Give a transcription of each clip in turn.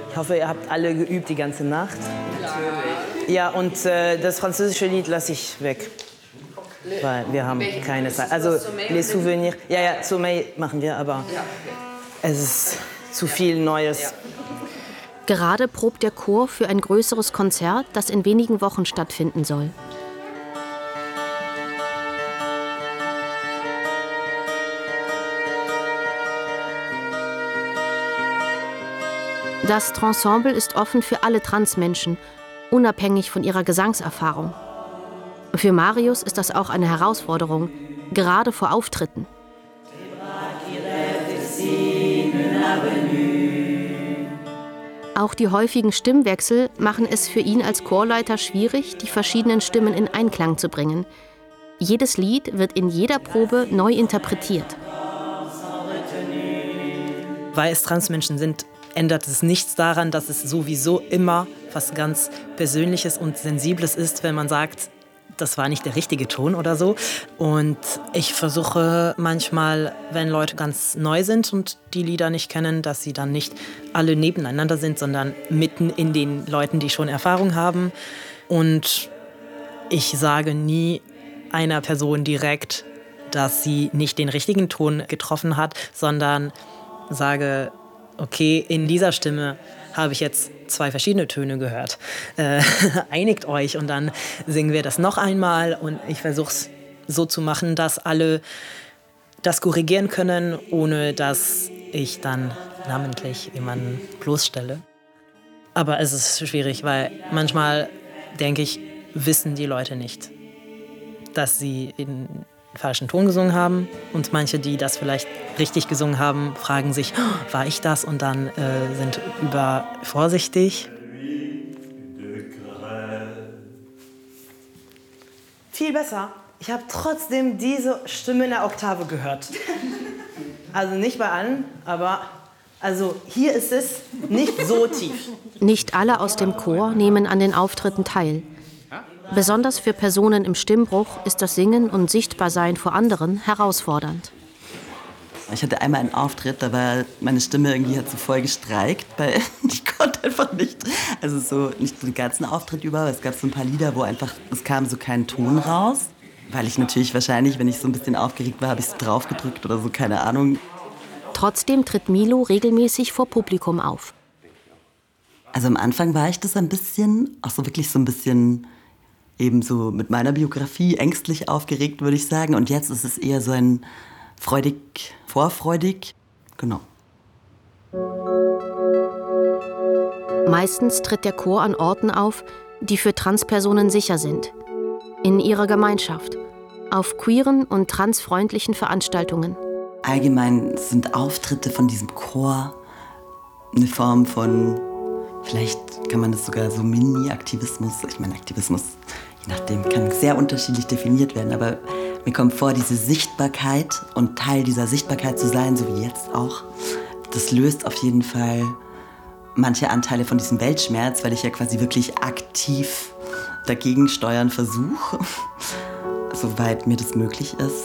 Ich hoffe, ihr habt alle geübt die ganze Nacht. Ja, und das französische Lied lasse ich weg. Weil wir haben keine Zeit. Also, les souvenirs. Ja, Sommeil machen wir, aber es ist zu viel Neues. Gerade probt der Chor für ein größeres Konzert, das in wenigen Wochen stattfinden soll. Das Ensemble ist offen für alle Transmenschen, unabhängig von ihrer Gesangserfahrung. Für Marius ist das auch eine Herausforderung, gerade vor Auftritten. Auch die häufigen Stimmwechsel machen es für ihn als Chorleiter schwierig, die verschiedenen Stimmen in Einklang zu bringen. Jedes Lied wird in jeder Probe neu interpretiert. Weil es Transmenschen sind, ändert es nichts daran, dass es sowieso immer was ganz Persönliches und Sensibles ist, wenn man sagt, das war nicht der richtige Ton oder so. Und ich versuche manchmal, wenn Leute ganz neu sind und die Lieder nicht kennen, dass sie dann nicht alle nebeneinander sind, sondern mitten in den Leuten, die schon Erfahrung haben. Und ich sage nie einer Person direkt, dass sie nicht den richtigen Ton getroffen hat, sondern sage, okay, in dieser Stimme habe ich jetzt 2 verschiedene Töne gehört. Einigt euch und dann singen wir das noch einmal. Und ich versuche es so zu machen, dass alle das korrigieren können, ohne dass ich dann namentlich jemanden bloßstelle. Aber es ist schwierig, weil manchmal, denke ich, wissen die Leute nicht, dass sie in falschen Ton gesungen haben. Und manche, die das vielleicht richtig gesungen haben, fragen sich, oh, war ich das? Und dann sind übervorsichtig. Viel besser. Ich habe trotzdem diese Stimme in der Oktave gehört. Also nicht bei allen, aber also hier ist es nicht so tief. Nicht alle aus dem Chor nehmen an den Auftritten teil. Besonders für Personen im Stimmbruch ist das Singen und Sichtbarsein vor anderen herausfordernd. Ich hatte einmal einen Auftritt, da war meine Stimme irgendwie hat so voll gestreikt, weil ich konnte einfach nicht, also so nicht den ganzen Auftritt über, aber es gab so ein paar Lieder, wo einfach, es kam so kein Ton raus, weil ich natürlich wahrscheinlich, wenn ich so ein bisschen aufgeregt war, habe ich so drauf gedrückt oder so, keine Ahnung. Trotzdem tritt Milo regelmäßig vor Publikum auf. Also am Anfang war ich das ein bisschen, auch so wirklich so ein bisschen eben so mit meiner Biografie ängstlich aufgeregt, würde ich sagen. Und jetzt ist es eher so ein vorfreudig. Genau. Meistens tritt der Chor an Orten auf, die für Transpersonen sicher sind. In ihrer Gemeinschaft. Auf queeren und transfreundlichen Veranstaltungen. Allgemein sind Auftritte von diesem Chor eine Form von, vielleicht kann man das sogar so Mini-Aktivismus, ich meine Aktivismus, je nachdem, kann sehr unterschiedlich definiert werden, aber mir kommt vor, diese Sichtbarkeit und Teil dieser Sichtbarkeit zu sein, so wie jetzt auch, das löst auf jeden Fall manche Anteile von diesem Weltschmerz, weil ich ja quasi wirklich aktiv dagegen steuern versuche, soweit mir das möglich ist.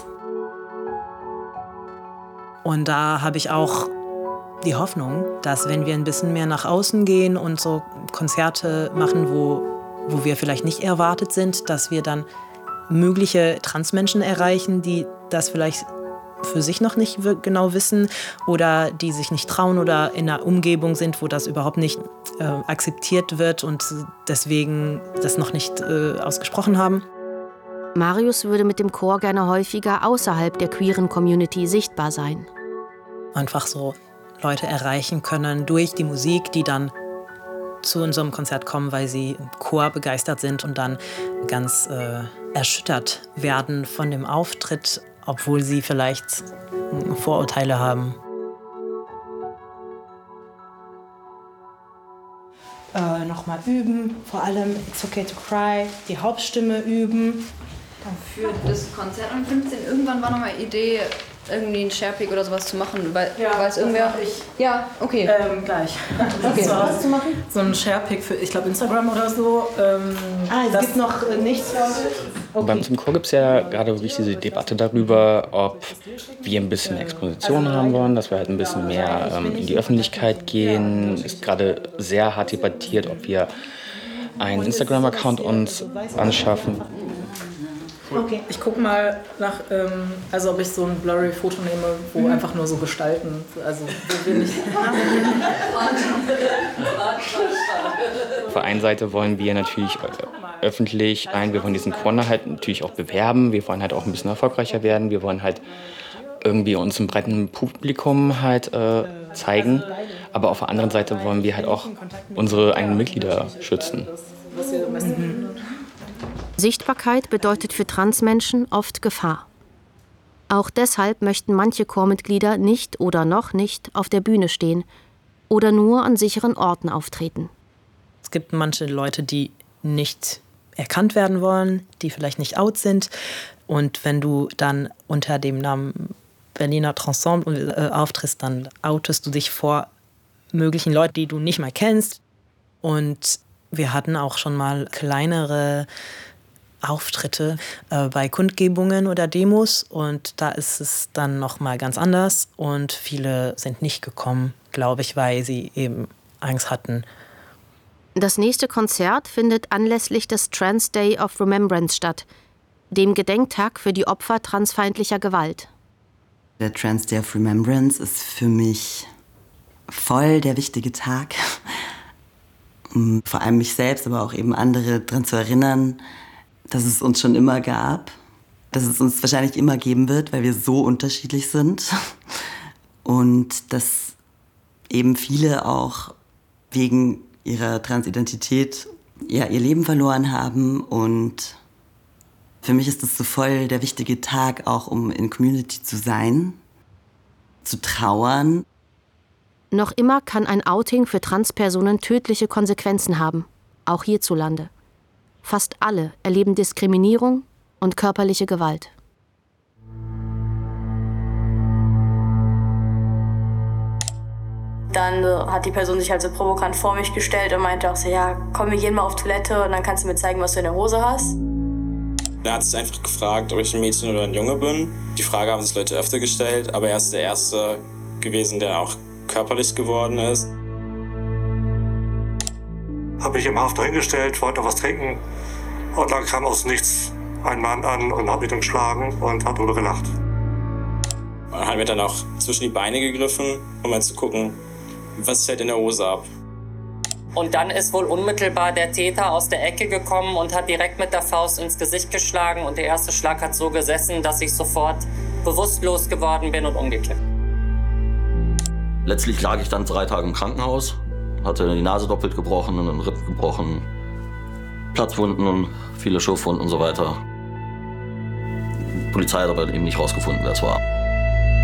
Und da habe ich auch die Hoffnung, dass wenn wir ein bisschen mehr nach außen gehen und so Konzerte machen, wo wir vielleicht nicht erwartet sind, dass wir dann mögliche Transmenschen erreichen, die das vielleicht für sich noch nicht genau wissen oder die sich nicht trauen oder in einer Umgebung sind, wo das überhaupt nicht akzeptiert wird und deswegen das noch nicht ausgesprochen haben. Marius würde mit dem Chor gerne häufiger außerhalb der queeren Community sichtbar sein. Einfach so Leute erreichen können durch die Musik, die dann zu unserem Konzert kommen, weil sie im Chor begeistert sind und dann ganz erschüttert werden von dem Auftritt, obwohl sie vielleicht Vorurteile haben. Nochmal üben, vor allem It's Okay to Cry, die Hauptstimme üben. Für das Konzert am 15. irgendwann war noch mal die Idee, irgendwie einen Sharepick oder sowas zu machen, weil es irgendwer... Ja, okay. Gleich. Okay. Was zu machen? So ein Sharepick für, ich glaube, Instagram oder so. Es gibt noch nichts. Bei uns im Chor gibt es ja gerade wirklich diese Debatte darüber, ob wir ein bisschen Exposition haben wollen, dass wir halt ein bisschen mehr in die Öffentlichkeit gehen. Es ist gerade sehr hart debattiert, ob wir einen Instagram-Account uns anschaffen. Okay. Ich gucke mal nach, also ob ich so ein blurry Foto nehme, wo einfach nur so Gestalten, also wo wir nicht... Auf der einen Seite wollen wir natürlich öffentlich sein, wir wollen diesen Corner halt natürlich auch bewerben, wir wollen halt auch ein bisschen erfolgreicher werden, wir wollen halt irgendwie uns im breiten Publikum halt zeigen, aber auf der anderen Seite wollen wir halt auch unsere eigenen Mitglieder schützen. Sichtbarkeit bedeutet für Transmenschen oft Gefahr. Auch deshalb möchten manche Chormitglieder nicht oder noch nicht auf der Bühne stehen oder nur an sicheren Orten auftreten. Es gibt manche Leute, die nicht erkannt werden wollen, die vielleicht nicht out sind. Und wenn du dann unter dem Namen Berliner Transensemble auftrittst, dann outest du dich vor möglichen Leuten, die du nicht mal kennst. Und wir hatten auch schon mal kleinere Auftritte bei Kundgebungen oder Demos und da ist es dann noch mal ganz anders und viele sind nicht gekommen, glaube ich, weil sie eben Angst hatten. Das nächste Konzert findet anlässlich des Trans Day of Remembrance statt, dem Gedenktag für die Opfer transfeindlicher Gewalt. Der Trans Day of Remembrance ist für mich voll der wichtige Tag, um vor allem mich selbst, aber auch eben andere daran zu erinnern, dass es uns schon immer gab, dass es uns wahrscheinlich immer geben wird, weil wir so unterschiedlich sind und dass eben viele auch wegen ihrer Transidentität ihr Leben verloren haben und für mich ist das so voll der wichtige Tag auch, um in Community zu sein, zu trauern. Noch immer kann ein Outing für Transpersonen tödliche Konsequenzen haben, auch hierzulande. Fast alle erleben Diskriminierung und körperliche Gewalt. Dann hat die Person sich halt so provokant vor mich gestellt und meinte auch so, ja, komm, wir gehen mal auf Toilette und dann kannst du mir zeigen, was du in der Hose hast. Er hat sich einfach gefragt, ob ich ein Mädchen oder ein Junge bin. Die Frage haben sich Leute öfter gestellt, aber er ist der Erste gewesen, der auch körperlich geworden ist. Habe mich im Haft hingestellt, wollte was trinken und dann kam aus nichts ein Mann an und hat mich dann geschlagen und hat nur gelacht. Und hat mir dann auch zwischen die Beine gegriffen, um mal zu gucken, was fällt in der Hose ab. Und dann ist wohl unmittelbar der Täter aus der Ecke gekommen und hat direkt mit der Faust ins Gesicht geschlagen. Und der erste Schlag hat so gesessen, dass ich sofort bewusstlos geworden bin und umgekippt. Letztlich lag ich dann 3 Tage im Krankenhaus, hatte die Nase doppelt gebrochen, einen Rippen gebrochen, Platzwunden, viele Schürfwunden und so weiter. Die Polizei hat aber eben nicht rausgefunden, wer es war.